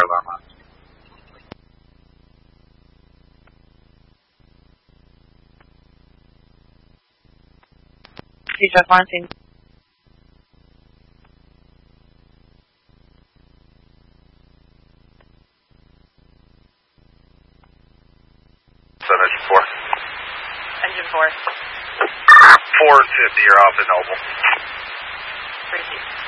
alarm on. Cedar Fontaine. Engine 4. Engine 4. 4 and 50, you're off at Noble. Proceed.